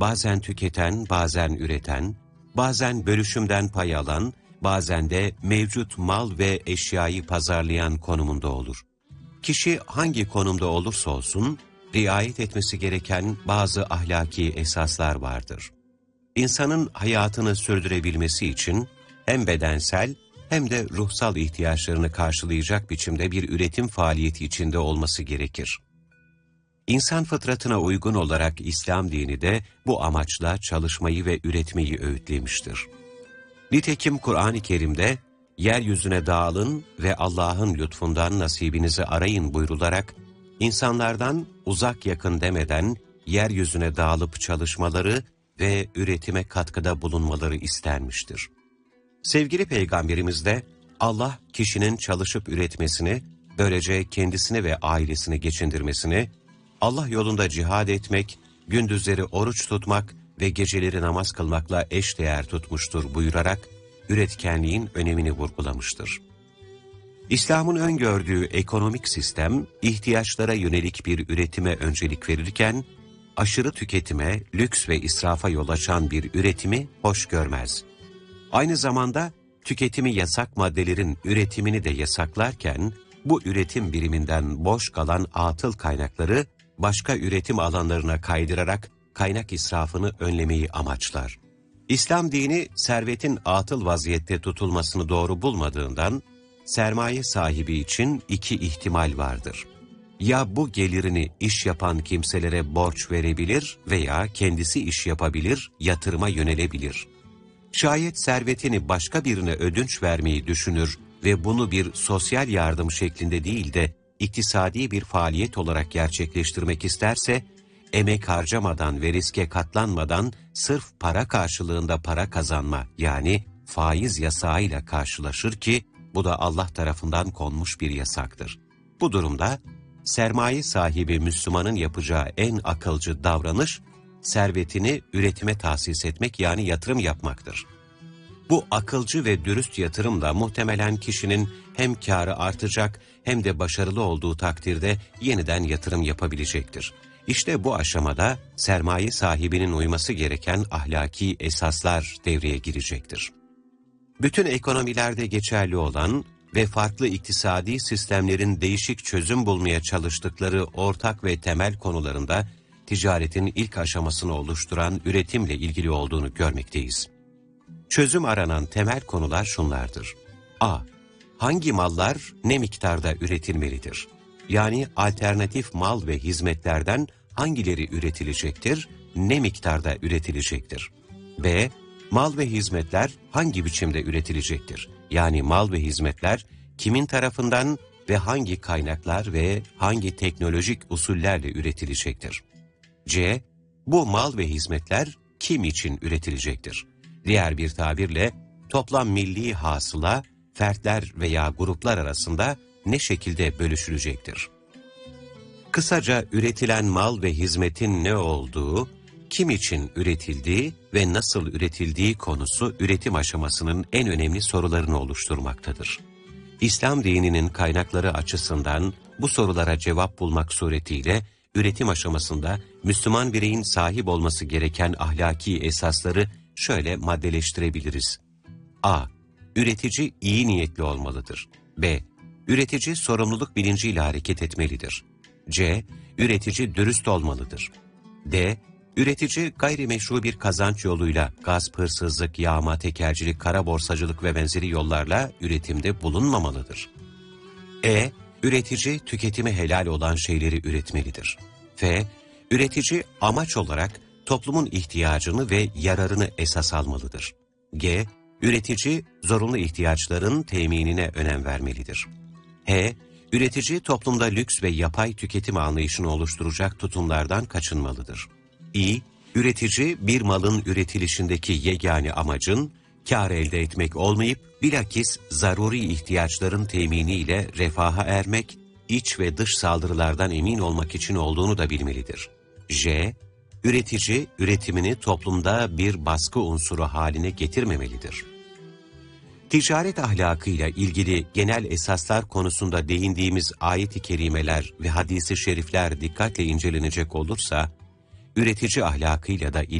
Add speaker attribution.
Speaker 1: bazen tüketen, bazen üreten, bazen bölüşümden pay alan, bazen de mevcut mal ve eşyayı pazarlayan konumunda olur. Kişi hangi konumda olursa olsun, riayet etmesi gereken bazı ahlaki esaslar vardır. İnsanın hayatını sürdürebilmesi için hem bedensel hem de ruhsal ihtiyaçlarını karşılayacak biçimde bir üretim faaliyeti içinde olması gerekir. İnsan fıtratına uygun olarak İslam dini de bu amaçla çalışmayı ve üretmeyi öğütlemiştir. Nitekim Kur'an-ı Kerim'de yeryüzüne dağılın ve Allah'ın lütfundan nasibinizi arayın buyrularak insanlardan uzak yakın demeden yeryüzüne dağılıp çalışmaları ve üretime katkıda bulunmaları istenmiştir. Sevgili Peygamberimiz de Allah kişinin çalışıp üretmesini, böylece kendisini ve ailesini geçindirmesini, Allah yolunda cihad etmek, gündüzleri oruç tutmak ve geceleri namaz kılmakla eşdeğer tutmuştur buyurarak üretkenliğin önemini vurgulamıştır. İslam'ın öngördüğü ekonomik sistem, ihtiyaçlara yönelik bir üretime öncelik verirken, aşırı tüketime, lüks ve israfa yol açan bir üretimi hoş görmez. Aynı zamanda tüketimi yasak maddelerin üretimini de yasaklarken, bu üretim biriminden boş kalan atıl kaynakları başka üretim alanlarına kaydırarak kaynak israfını önlemeyi amaçlar. İslam dini servetin atıl vaziyette tutulmasını doğru bulmadığından, sermaye sahibi için iki ihtimal vardır. Ya bu gelirini iş yapan kimselere borç verebilir veya kendisi iş yapabilir, yatırıma yönelebilir. Şayet servetini başka birine ödünç vermeyi düşünür ve bunu bir sosyal yardım şeklinde değil de iktisadi bir faaliyet olarak gerçekleştirmek isterse, emek harcamadan ve riske katlanmadan sırf para karşılığında para kazanma yani faiz yasağıyla karşılaşır ki bu da Allah tarafından konmuş bir yasaktır. Bu durumda sermaye sahibi Müslümanın yapacağı en akılcı davranış, servetini üretime tahsis etmek yani yatırım yapmaktır. Bu akılcı ve dürüst yatırımla muhtemelen kişinin hem kârı artacak hem de başarılı olduğu takdirde yeniden yatırım yapabilecektir. İşte bu aşamada sermaye sahibinin uyması gereken ahlaki esaslar devreye girecektir. Bütün ekonomilerde geçerli olan ve farklı iktisadi sistemlerin değişik çözüm bulmaya çalıştıkları ortak ve temel konularında ticaretin ilk aşamasını oluşturan üretimle ilgili olduğunu görmekteyiz. Çözüm aranan temel konular şunlardır. A. Hangi mallar ne miktarda üretilmelidir? Yani alternatif mal ve hizmetlerden hangileri üretilecektir, ne miktarda üretilecektir? B. Mal ve hizmetler hangi biçimde üretilecektir? Yani mal ve hizmetler kimin tarafından ve hangi kaynaklar ve hangi teknolojik usullerle üretilecektir? C. Bu mal ve hizmetler kim için üretilecektir? Diğer bir tabirle toplam milli hasıla fertler veya gruplar arasında ne şekilde bölüşülecektir? Kısaca üretilen mal ve hizmetin ne olduğu, kim için üretildiği ve nasıl üretildiği konusu üretim aşamasının en önemli sorularını oluşturmaktadır. İslam dininin kaynakları açısından bu sorulara cevap bulmak suretiyle üretim aşamasında Müslüman bireyin sahip olması gereken ahlaki esasları şöyle maddeleştirebiliriz. A. Üretici iyi niyetli olmalıdır. B. Üretici sorumluluk bilinciyle hareket etmelidir. C. Üretici dürüst olmalıdır. D. Üretici gayrimeşru bir kazanç yoluyla gasp, hırsızlık, yağma, tekelcilik, kara borsacılık ve benzeri yollarla üretimde bulunmamalıdır. E. Üretici tüketime helal olan şeyleri üretmelidir. F. Üretici amaç olarak toplumun ihtiyacını ve yararını esas almalıdır. G. Üretici zorunlu ihtiyaçların teminine önem vermelidir. H. Üretici toplumda lüks ve yapay tüketim anlayışını oluşturacak tutumlardan kaçınmalıdır. İ. Üretici bir malın üretilişindeki yegane amacın kâr elde etmek olmayıp bilakis zaruri ihtiyaçların teminiyle refaha ermek, iç ve dış saldırılardan emin olmak için olduğunu da bilmelidir. J. Üretici üretimini toplumda bir baskı unsuru haline getirmemelidir. Ticaret ahlakıyla ilgili genel esaslar konusunda değindiğimiz ayet-i kerimeler ve hadis-i şerifler dikkatle incelenecek olursa, üretici ahlakıyla da ilgili